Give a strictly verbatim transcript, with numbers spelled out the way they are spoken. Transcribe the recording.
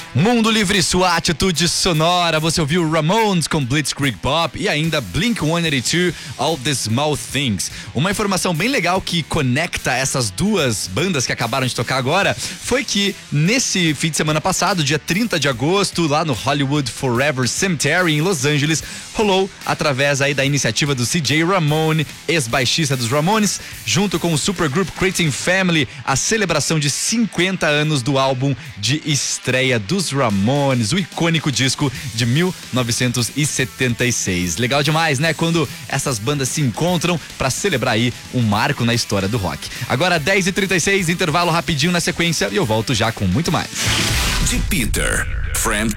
Mundo Livre, sua atitude sonora. Você ouviu Ramones com Blitzkrieg Pop e ainda Blink one eighty-two, All the Small Things. Uma informação bem legal que conecta essas duas bandas que acabaram de tocar agora foi que nesse fim de semana passado, dia trinta de agosto, lá no Hollywood Forever Cemetery em Los Angeles, rolou através aí da iniciativa do C J Ramone, ex-baixista dos Ramones, junto com o supergroup Creating Family, a celebração de cinquenta anos do álbum de estreia dos Ramones, o icônico disco de mil novecentos e setenta e seis. Legal demais, né? Quando essas bandas se encontram para celebrar aí um marco na história do rock. Agora dez e trinta e seis, intervalo rapidinho na sequência e eu volto já com muito mais. De Peter, Frampton.